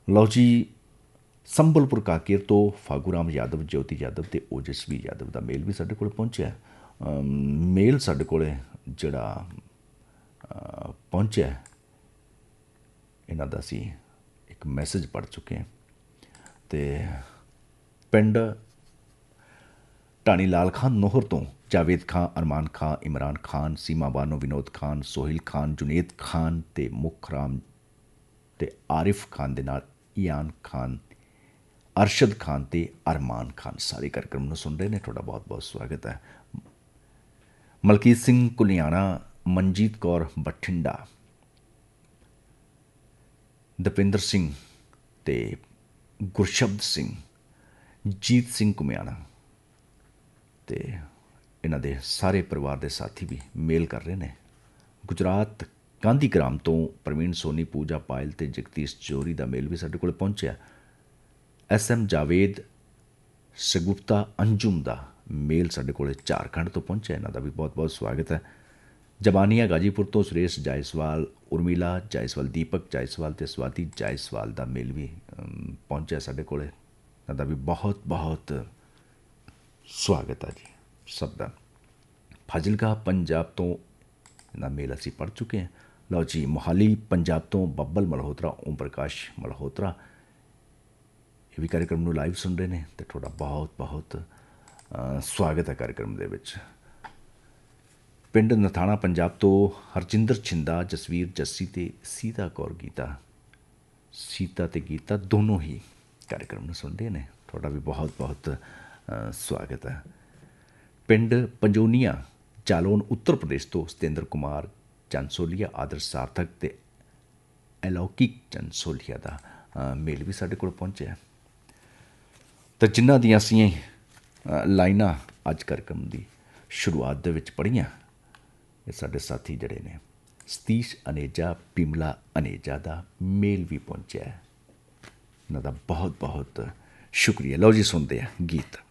ਲਓ ਜੀ, ਸੰਬਲਪੁਰ ਕਾਕੇਰ ਤੋਂ ਫਾਗੂ ਰਾਮ ਯਾਦਵ, ਜੋਤੀ ਯਾਦਵ ਅਤੇ ਓਜਸਵੀ ਯਾਦਵ ਦਾ ਮੇਲ ਵੀ ਸਾਡੇ ਕੋਲ ਪਹੁੰਚਿਆ। ਮੇਲ ਸਾਡੇ ਕੋਲ ਜਿਹੜਾ ਪਹੁੰਚਿਆ, ਇਹਨਾਂ ਦਾ ਅਸੀਂ ਇੱਕ ਮੈਸੇਜ ਪੜ੍ਹ ਚੁੱਕੇ ਹਾਂ। ਅਤੇ ਪਿੰਡ ਢਾਣੀ ਲਾਲ ਖਾਨ ਨੋਹਰ ਤੋਂ ਜਾਵੇਦ ਖਾਨ, ਅਰਮਾਨ ਖਾਨ, ਇਮਰਾਨ ਖਾਨ, ਸੀਮਾ ਬਾਨੋ, ਵਿਨੋਦ ਖਾਨ, ਸੋਹਿਲ ਖਾਨ, ਜੁਨੇਦ ਖਾਨ ਅਤੇ ਮੁੱਖ ਰਾਮ ਅਤੇ ਆਰਿਫ ਖਾਨ ਦੇ ਨਾਲ ਈਆਨ ਖਾਨ, ਅਰਸ਼ਦ ਖਾਨ ਅਤੇ ਅਰਮਾਨ ਖਾਨ ਸਾਰੇ कार्यक्रम ਨੂੰ ਸੁਣ ਰਹੇ ਨੇ। ਤੁਹਾਡਾ ਬਹੁਤ ਬਹੁਤ ਸਵਾਗਤ ਹੈ। ਮਲਕੀਤ ਸਿੰਘ ਕੁਲਿਆਣਾ, ਮਨਜੀਤ ਕੌਰ ਬਠਿੰਡਾ, ਦਪਿੰਦਰ ਸਿੰਘ ਅਤੇ ਗੁਰਸ਼ਬਦ ਸਿੰਘ, ਜੀਤ ਸਿੰਘ ਕੁਮਿਆਣਾ ਅਤੇ ਇਹਨਾਂ ਦੇ ਸਾਰੇ ਪਰਿਵਾਰ ਦੇ ਸਾਥੀ ਵੀ ਮੇਲ ਕਰ ਰਹੇ ਨੇ। ਗੁਜਰਾਤ ਗਾਂਧੀ ਗ੍ਰਾਮ ਤੋਂ ਪ੍ਰਵੀਨ ਸੋਨੀ, ਪੂਜਾ ਪਾਇਲ ਅਤੇ ਜਗਦੀਸ਼ ਜੋਰੀ ਦਾ ਮੇਲ ਵੀ ਸਾਡੇ ਕੋਲ ਪਹੁੰਚਿਆ। SM ਜਾਵੇਦ, ਸਗੁਫਤਾ ਅੰਜੁਮ ਦਾ ਮੇਲ ਸਾਡੇ ਕੋਲ ਝਾਰਖੰਡ ਤੋਂ ਪਹੁੰਚਿਆ। ਇਹਨਾਂ ਦਾ ਵੀ ਬਹੁਤ ਬਹੁਤ ਸਵਾਗਤ ਹੈ। ਜਬਾਨੀਆ ਗਾਜੀਪੁਰ ਤੋਂ ਸੁਰੇਸ਼ ਜਾਇਸਵਾਲ, ਉਰਮਿਲਾ ਜਾਇਸਵਾਲ, ਦੀਪਕ ਜਾਇਸਵਾਲ ਅਤੇ ਸਵਾਤੀ ਜਾਇਸਵਾਲ ਦਾ ਮੇਲ ਵੀ ਪਹੁੰਚਿਆ ਸਾਡੇ ਕੋਲ। ਇਹਨਾਂ ਦਾ ਵੀ ਬਹੁਤ ਬਹੁਤ ਸਵਾਗਤ ਹੈ ਜੀ ਸਭ ਦਾ। ਫਾਜ਼ਿਲਕਾ ਪੰਜਾਬ ਤੋਂ ਇਹਨਾਂ ਮੇਲ ਅਸੀਂ ਪੜ੍ਹ ਚੁੱਕੇ ਹਾਂ। ਲਓ ਜੀ, ਮੋਹਾਲੀ ਪੰਜਾਬ ਤੋਂ ਬੱਬਲ ਮਲਹੋਤਰਾ, ਓਮ ਪ੍ਰਕਾਸ਼ ਮਲਹੋਤਰਾ ਇਹ ਵੀ कार्यक्रम ਨੂੰ ਲਾਈਵ ਸੁਣ ਰਹੇ ਨੇ ਅਤੇ ਤੁਹਾਡਾ ਬਹੁਤ ਬਹੁਤ ਸਵਾਗਤ ਹੈ कार्यक्रम ਦੇ ਵਿੱਚ। ਪਿੰਡ ਨਥਾਣਾ ਪੰਜਾਬ ਤੋਂ ਹਰਜਿੰਦਰ ਛਿੰਦਾ, ਜਸਵੀਰ ਜੱਸੀ ਅਤੇ ਸੀਤਾ ਕੌਰ ਗੀਤਾ, ਸੀਤਾ ਅਤੇ ਗੀਤਾ ਦੋਨੋਂ ਹੀ कार्यक्रम ਨੂੰ ਸੁਣਦੇ ਨੇ। ਤੁਹਾਡਾ ਵੀ ਬਹੁਤ ਬਹੁਤ ਸਵਾਗਤ ਹੈ। ਪਿੰਡ ਪੰਜੋਨੀਆ, ਜਾਲੌਨ, ਉੱਤਰ ਪ੍ਰਦੇਸ਼ ਤੋਂ ਸਤਿੰਦਰ ਕੁਮਾਰ ਜਨਸੋਲੀਆ, ਆਦਰਸ਼ ਸਾਰਥਕ ਅਤੇ ਅਲੌਕਿਕ ਜਨਸੋਲੀਆ ਦਾ ਮੇਲ ਵੀ ਸਾਡੇ ਕੋਲ ਪਹੁੰਚਿਆ। ਤਾਂ ਜਿਨ੍ਹਾਂ ਦੀਆਂ ਅਸੀਂ ਲਾਈਨਾਂ ਅੱਜ कार्यक्रम ਦੀ ਸ਼ੁਰੂਆਤ ਦੇ ਵਿੱਚ ਪੜ੍ਹੀਆਂ, ਇਹ ਸਾਡੇ ਸਾਥੀ ਜਿਹੜੇ ਨੇ ਸਤੀਸ਼ ਅਨੇਜਾ, ਬਿਮਲਾ ਅਨੇਜਾ ਦਾ ਮੇਲ ਵੀ ਪਹੁੰਚਿਆ। ਇਹਨਾਂ ਦਾ ਬਹੁਤ ਬਹੁਤ ਸ਼ੁਕਰੀਆ। ਲਓ ਜੀ, ਸੁਣਦੇ ਆ ਗੀਤ।